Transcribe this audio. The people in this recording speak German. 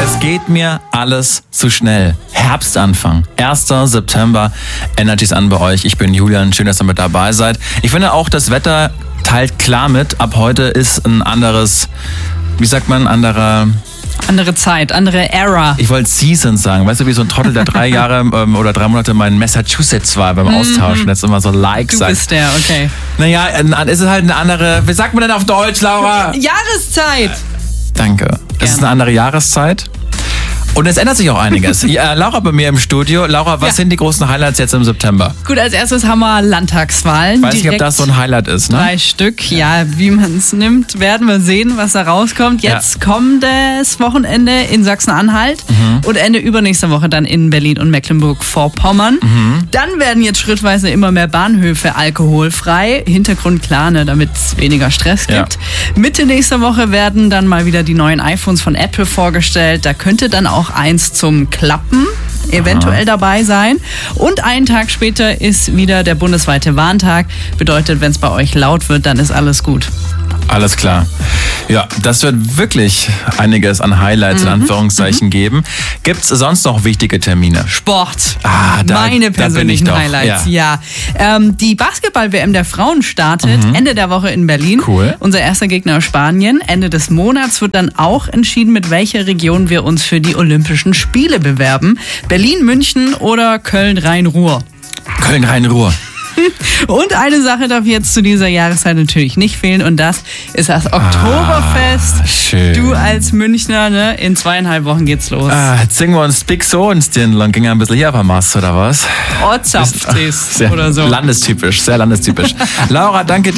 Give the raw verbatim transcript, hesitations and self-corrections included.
Es geht mir alles zu schnell. Herbstanfang, erster September, Energy ist an bei euch. Ich bin Julian, schön, dass ihr mit dabei seid. Ich finde auch, das Wetter teilt klar mit. Ab heute ist ein anderes, wie sagt man, anderer... Andere Zeit, andere Era. Ich wollte Seasons sagen. Weißt du, wie so ein Trottel, der drei Jahre ähm, oder drei Monate mal in Massachusetts war beim Austauschen. Mm-hmm. Jetzt immer so Like du sagt. Du bist der, okay. Naja, es ist halt eine andere, wie sagt man denn auf Deutsch, Laura? Jahreszeit. Danke. Es Gerne. ist eine andere Jahreszeit. Und es ändert sich auch einiges. Ja, Laura bei mir im Studio. Laura, was ja. sind die großen Highlights jetzt im September? Gut, als erstes haben wir Landtagswahlen. Ich weiß nicht, ob das so ein Highlight ist, ne? Drei Stück, ja, wie man es nimmt, werden wir sehen, was da rauskommt. Jetzt ja. kommendes Wochenende in Sachsen-Anhalt mhm. und Ende übernächster Woche dann in Berlin und Mecklenburg-Vorpommern. Mhm. Dann werden jetzt schrittweise immer mehr Bahnhöfe alkoholfrei. Hintergrund klar, ne, damit es weniger Stress gibt. Ja. Mitte nächster Woche werden dann mal wieder die neuen iPhones von Apple vorgestellt. Da könnte dann auch eins zum Klappen eventuell Aha. dabei sein. Und einen Tag später ist wieder der bundesweite Warntag. Bedeutet, wenn es bei euch laut wird, dann ist alles gut. Alles klar. Ja, das wird wirklich einiges an Highlights mhm. in Anführungszeichen mhm. geben. Gibt es sonst noch wichtige Termine? Sport. Ah, da, Meine persönlichen da bin ich doch. Highlights. Ja. ja. Ähm, die Basketball-W M der Frauen startet mhm. Ende der Woche in Berlin. Cool. Unser erster Gegner Spanien. Ende des Monats wird dann auch entschieden, mit welcher Region wir uns für die Olympischen Spiele bewerben. Berlin, München oder Köln-Rhein-Ruhr? Köln-Rhein-Ruhr. Und eine Sache darf jetzt zu dieser Jahreszeit natürlich nicht fehlen und das ist das Oktoberfest. Ah, schön. Du als Münchner, ne? In zweieinhalb Wochen geht's los. Ah, jetzt singen wir uns Big So ins Dirndl und gingen ein bisschen hier auf Mast, oder was? Ortszapft ist oder so. Landestypisch, sehr landestypisch. Laura, danke dir.